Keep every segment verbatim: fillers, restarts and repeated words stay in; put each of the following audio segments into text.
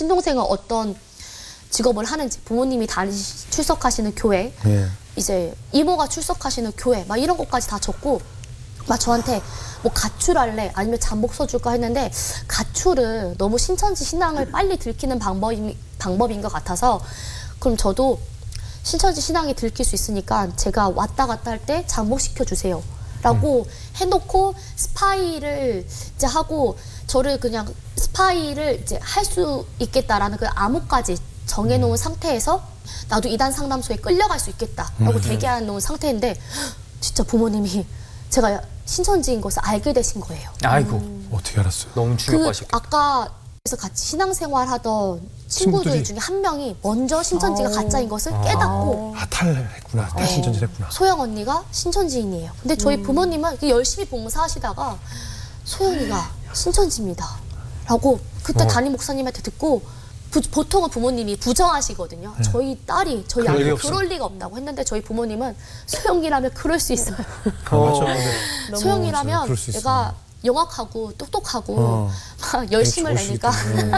친동생은 어떤 직업을 하는지, 부모님이 다니 출석하시는 교회, 예. 이제 이모가 출석하시는 교회 막 이런 것까지 다 적고 막 저한테 뭐 가출할래 아니면 잠복 써줄까 했는데 가출은 너무 신천지 신앙을 빨리 들키는 방법인, 방법인 것 같아서 그럼 저도 신천지 신앙이 들킬 수 있으니까 제가 왔다 갔다 할 때 잠복시켜 주세요 라고 음. 해놓고 스파이를 이제 하고 저를 그냥 스파이를 이제 할 수 있겠다라는 그 암호까지 정해놓은 음. 상태에서 나도 이단 상담소에 끌려갈 수 있겠다라고 음. 대기해 놓은 상태인데 진짜 부모님이 제가 신천지인 것을 알게 되신 거예요. 아이고. 음. 어떻게 알았어요? 너무 충격받으셨겠다. 그 아까 그래서 같이 신앙생활 하던 친구들 친구들이? 중에 한 명이 먼저 신천지가 가짜인 것을 아. 깨닫고 아, 탈했구나. 탈 신천지를 했구나. 소영 언니가 신천지인이에요. 근데 저희 음. 부모님은 열심히 봉사하시다가 소영이가 신천지입니다 라고 그때 어. 담임 목사님한테 듣고 부, 보통은 부모님이 부정하시거든요. 네. 저희 딸이 저희 아들 그럴 리가 없다고 했는데 저희 부모님은 소영이라면 그럴 수 있어요. 아, 맞아. 소영이라면 얘가 영악하고 똑똑하고 어. 막 열심을 내니까.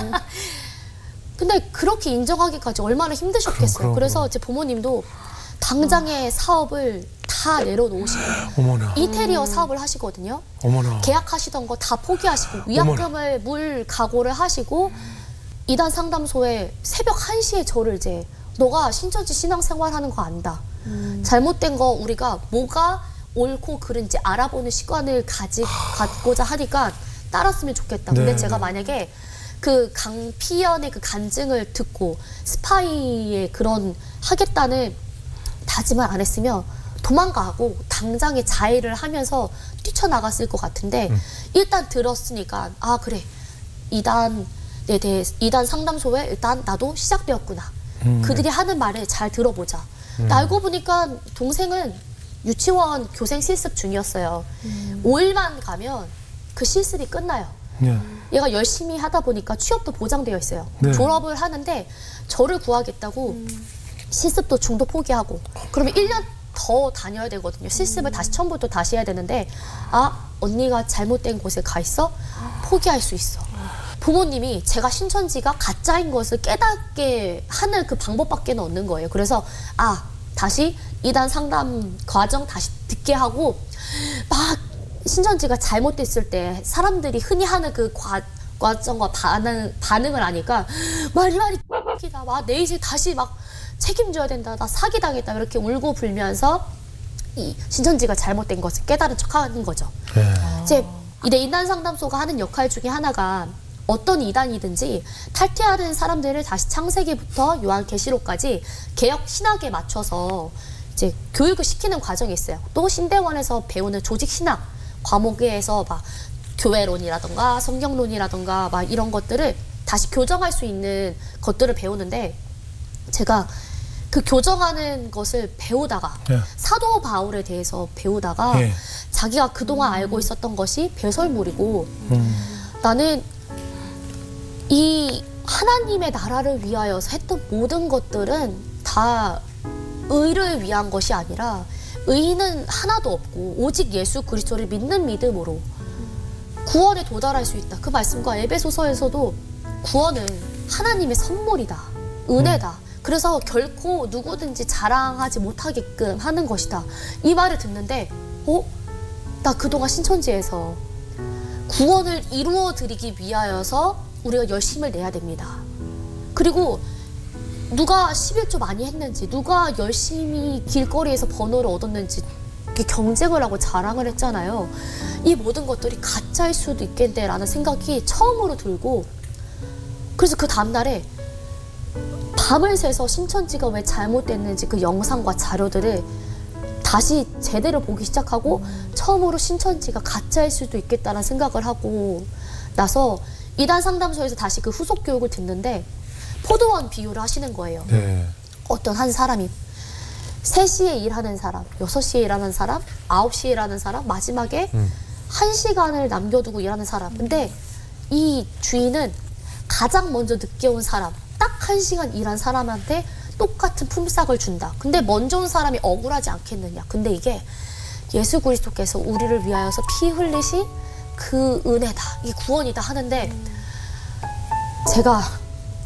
근데 그렇게 인정하기까지 얼마나 힘드셨겠어요. 그럼, 그럼, 그래서 그럼. 제 부모님도 당장의 어. 사업을 다 내려놓으시고 어머나. 인테리어 사업을 하시거든요. 어머나. 계약하시던 거 다 포기하시고 위약금을 물 각오를 하시고 이단 상담소에 새벽 한 시에 저를 이제 너가 신천지 신앙생활하는 거 안다. 음. 잘못된 거 우리가 뭐가 옳고 그른지 알아보는 시간을 가지, 갖고자 하니까 따랐으면 좋겠다. 근데 네. 제가 만약에 그 강피연의 그 간증을 듣고 스파이의 그런 하겠다는 다짐을 안 했으면 도망가고 당장에 자해를 하면서 뛰쳐나갔을 것 같은데 음. 일단 들었으니까 아 그래 이단 네, 네, 이단 상담소에 일단 나도 시작되었구나. 음. 그들이 하는 말을 잘 들어보자. 음. 알고 보니까 동생은 유치원 교생 실습 중이었어요. 음. 오 일만 가면 그 실습이 끝나요. 네. 얘가 열심히 하다 보니까 취업도 보장되어 있어요. 네. 졸업을 하는데 저를 구하겠다고 음. 실습도 중도 포기하고 그러면 일 년 더 다녀야 되거든요. 실습을 음. 다시 처음부터 다시 해야 되는데 아 언니가 잘못된 곳에 가 있어? 포기할 수 있어. 부모님이 제가 신천지가 가짜인 것을 깨닫게 하는 그 방법밖에 없는 거예요. 그래서 아 다시 이단 상담 과정 다시 듣게 하고 막 신천지가 잘못됐을 때 사람들이 흔히 하는 그 과, 과정과 반응, 반응을 하니까 말이 말이 X이다. 와, 내 이제 다시 막 책임져야 된다. 나 사기당했다. 이렇게 울고 불면서 이 신천지가 잘못된 것을 깨달은 척하는 거죠. 네. 이제 이대 이단 상담소가 하는 역할 중에 하나가 어떤 이단이든지 탈퇴하는 사람들을 다시 창세기부터 요한계시록까지 개혁 신학에 맞춰서 이제 교육을 시키는 과정이 있어요. 또 신대원에서 배우는 조직 신학 과목에서 막 교회론이라던가 성경론이라던가 막 이런 것들을 다시 교정할 수 있는 것들을 배우는데 제가 그 교정하는 것을 배우다가 네. 사도 바울에 대해서 배우다가 네. 자기가 그동안 음. 알고 있었던 것이 배설물이고 음. 나는 이 하나님의 나라를 위하여서 했던 모든 것들은 다 의를 위한 것이 아니라 의는 하나도 없고 오직 예수 그리스도를 믿는 믿음으로 구원에 도달할 수 있다. 그 말씀과 에베소서에서도 구원은 하나님의 선물이다. 은혜다. 음. 그래서 결코 누구든지 자랑하지 못하게끔 하는 것이다. 이 말을 듣는데 어? 나 그동안 신천지에서 구원을 이루어드리기 위하여서 우리가 열심을 내야 됩니다. 그리고 누가 십일조 많이 했는지 누가 열심히 길거리에서 번호를 얻었는지 경쟁을 하고 자랑을 했잖아요. 이 모든 것들이 가짜일 수도 있겠네라는 생각이 처음으로 들고 그래서 그 다음날에 밤을 새서 신천지가 왜 잘못됐는지 그 영상과 자료들을 다시 제대로 보기 시작하고 처음으로 신천지가 가짜일 수도 있겠다는 생각을 하고 나서 이단 상담소에서 다시 그 후속 교육을 듣는데 포도원 비유를 하시는 거예요. 네. 어떤 한 사람이 세 시에 일하는 사람, 여섯 시에 일하는 사람, 아홉 시에 일하는 사람, 마지막에 음. 한 시간을 남겨두고 일하는 사람. 근데 이 주인은 가장 먼저 늦게 온 사람, 딱 한 시간 일한 사람한테 똑같은 품삯을 준다. 근데 먼저 온 사람이 억울하지 않겠느냐. 근데 이게 예수 그리스도께서 우리를 위하여서 피 흘리신 그 은혜다. 이게 구원이다 하는데 제가